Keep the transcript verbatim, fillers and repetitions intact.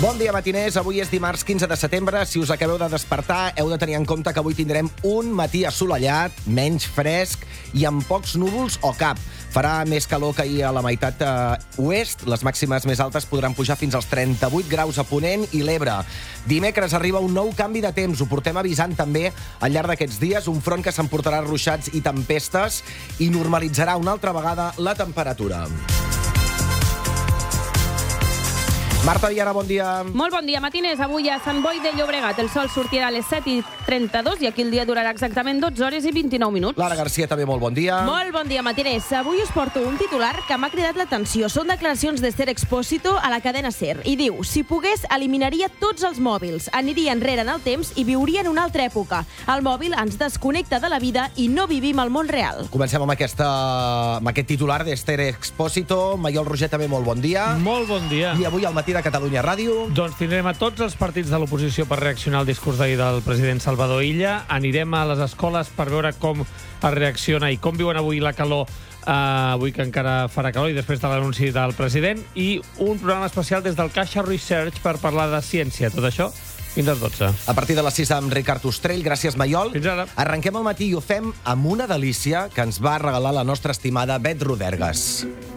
Bon dia, matiners. Avui és dimarts quinze de setembre. Si us acabeu de despertar, heu de tenir en compte que avui tindrem un matí assolellat, menys fresc i amb pocs núvols o cap. Farà més calor que ahir a la meitat eh, oest. Les màximes més altes podran pujar fins als trenta-vuit graus a Ponent i l'Ebre. Dimecres arriba un nou canvi de temps. Ho portem avisant també al llarg d'aquests dies. Un front que s'emportarà ruixats i tempestes i normalitzarà una altra vegada la temperatura. Marta Viana, bon dia. Molt bon dia, matiners. Avui a Sant Boi de Llobregat el sol sortirà a les set i trenta-dos i aquí el dia durarà exactament dotze hores i vint-i-nou minuts. Lara Garcia, també molt bon dia. Molt bon dia, matiners. Avui us porto un titular que m'ha cridat l'atenció. Són declaracions d'Esther Expósito a la cadena SER. I diu, si pogués, eliminaria tots els mòbils, aniria enrere en el temps i viuria en una altra època. El mòbil ens desconnecta de la vida i no vivim al món real. Comencem amb, aquesta, amb aquest titular d'Esther Expósito. Maiol Roger, també molt bon dia. Molt bon dia. I avui al matí de Catalunya Ràdio. Doncs tindrem a tots els partits de l'oposició per reaccionar al discurs d'ahir del president Salvador Illa. Anirem a les escoles per veure com es reacciona i com viuen avui la calor, eh, avui que encara farà calor i després de l'anunci del president. I un programa especial des del Caixa Research per parlar de ciència. Tot això fins als dotze. A partir de les sis amb Ricard Ostrell. Gràcies, Maiol. Fins ara. Arrenquem el matí i ho fem amb una delícia que ens va regalar la nostra estimada Bet Rodergas.